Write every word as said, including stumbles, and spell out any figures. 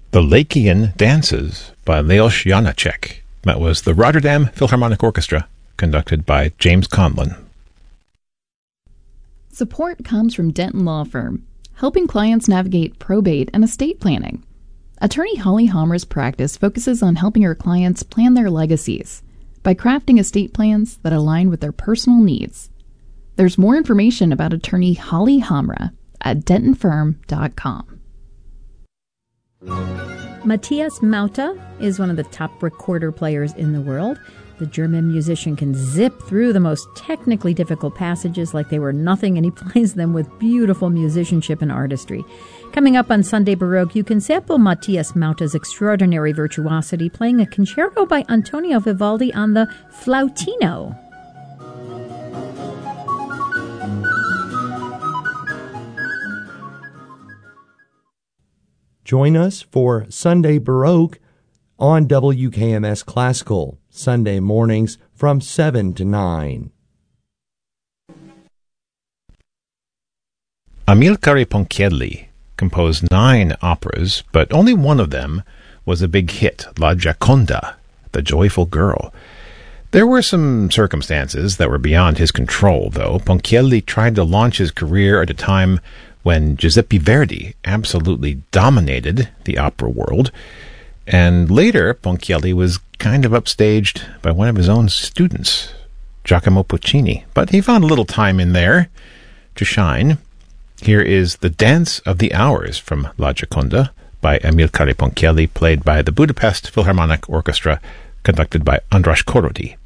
The Lakean Dances by Leos Janáček. That was the Rotterdam Philharmonic Orchestra, conducted by James Conlon. Support comes from Denton Law Firm, helping clients navigate probate and estate planning. Attorney Holly Hammer's practice focuses on helping her clients plan their legacies by crafting estate plans that align with their personal needs. There's more information about attorney Holly Hammer at denton firm dot com. Matthias Mauta is one of the top recorder players in the world. The German musician can zip through the most technically difficult passages like they were nothing, and he plays them with beautiful musicianship and artistry. Coming up on Sunday Baroque, you can sample Matthias Mauta's extraordinary virtuosity playing a concerto by Antonio Vivaldi on the flautino. Join us for Sunday Baroque on W K M S Classical, Sunday mornings from seven to nine. Amilcare Ponchielli composed nine operas, but only one of them was a big hit, La Gioconda, The Joyful Girl. There were some circumstances that were beyond his control, though. Ponchielli tried to launch his career at a time when Giuseppe Verdi absolutely dominated the opera world, and later Ponchielli was kind of upstaged by one of his own students, Giacomo Puccini, but he found a little time in there to shine. Here is The Dance of the Hours from La Gioconda by Amilcare Ponchielli, played by the Budapest Philharmonic Orchestra, conducted by András Korody.